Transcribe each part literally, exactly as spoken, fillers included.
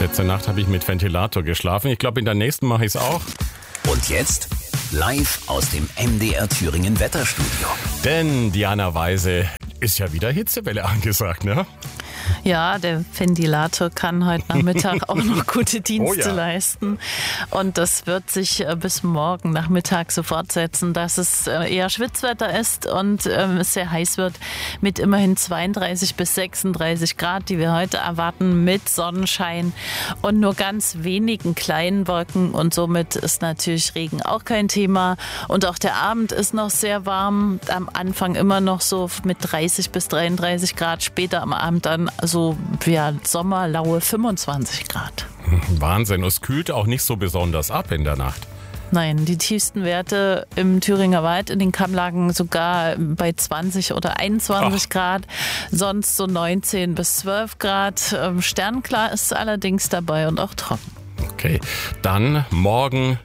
Letzte Nacht habe ich mit Ventilator geschlafen. Ich glaube, in der nächsten mache ich es auch. Und jetzt live aus dem M D R Thüringen Wetterstudio. Denn Diana Weise, ist ja wieder Hitzewelle angesagt, ne? Ja, der Ventilator kann heute Nachmittag auch noch gute Dienste Oh ja. leisten. Und das wird sich bis morgen Nachmittag so fortsetzen, dass es eher Schwitzwetter ist und es sehr heiß wird mit immerhin zweiunddreißig bis sechsunddreißig Grad, die wir heute erwarten, mit Sonnenschein und nur ganz wenigen kleinen Wolken. Und somit ist natürlich Regen auch kein Thema. Und auch der Abend ist noch sehr warm. Am Anfang immer noch so mit dreißig bis dreiunddreißig Grad, später am Abend dann so ja, sommerlaue fünfundzwanzig Grad. Wahnsinn, es kühlt auch nicht so besonders ab in der Nacht. Nein, die tiefsten Werte im Thüringer Wald in den Kammlagen sogar bei zwanzig oder einundzwanzig Ach. Grad, sonst so neunzehn bis zwölf Grad. Sternklar ist es allerdings dabei und auch trocken. Okay, dann morgen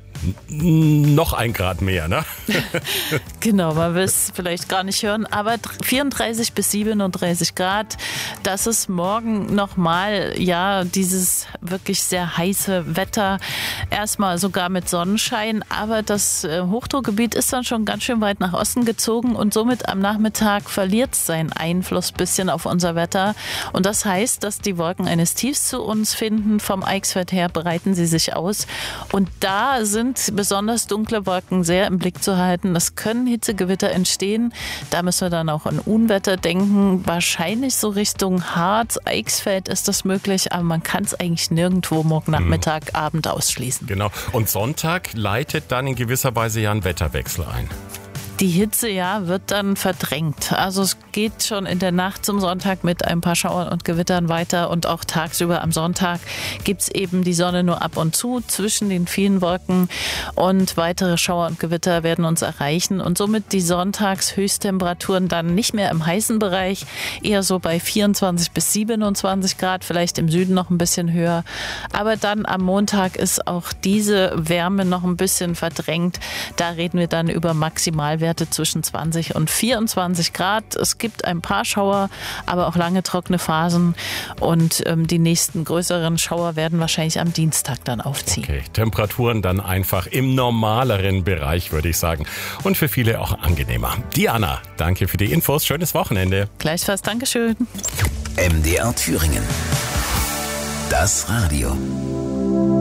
noch ein Grad mehr, ne? Genau, man will es vielleicht gar nicht hören, aber vierunddreißig bis siebenunddreißig Grad, das ist morgen nochmal, ja, dieses wirklich sehr heiße Wetter, erstmal sogar mit Sonnenschein, aber das Hochdruckgebiet ist dann schon ganz schön weit nach Osten gezogen und somit am Nachmittag verliert es seinen Einfluss ein bisschen auf unser Wetter und das heißt, dass die Wolken eines Tiefs zu uns finden, vom Eichsfeld her bereiten sie sich aus und da sind besonders dunkle Wolken sehr im Blick zu halten. Es können Hitzegewitter entstehen. Da müssen wir dann auch an Unwetter denken. Wahrscheinlich so Richtung Harz, Eichsfeld ist das möglich, aber man kann es eigentlich nirgendwo morgen Nachmittag, hm. Abend ausschließen. Genau. Und Sonntag leitet dann in gewisser Weise ja einen Wetterwechsel ein. Die Hitze, ja, wird dann verdrängt. Also es geht schon in der Nacht zum Sonntag mit ein paar Schauern und Gewittern weiter und auch tagsüber am Sonntag gibt es eben die Sonne nur ab und zu zwischen den vielen Wolken und weitere Schauer und Gewitter werden uns erreichen und somit die Sonntagshöchsttemperaturen dann nicht mehr im heißen Bereich, eher so bei vierundzwanzig bis siebenundzwanzig Grad, vielleicht im Süden noch ein bisschen höher. Aber dann am Montag ist auch diese Wärme noch ein bisschen verdrängt. Da reden wir dann über Maximalwerte zwischen zwanzig und vierundzwanzig Grad. Es gibt ein paar Schauer, aber auch lange trockene Phasen und ähm, die nächsten größeren Schauer werden wahrscheinlich am Dienstag dann aufziehen. Okay, Temperaturen dann einfach im normaleren Bereich, würde ich sagen. Und für viele auch angenehmer. Diana, danke für die Infos. Schönes Wochenende. Gleichfalls, Dankeschön. M D R Thüringen. Das Radio.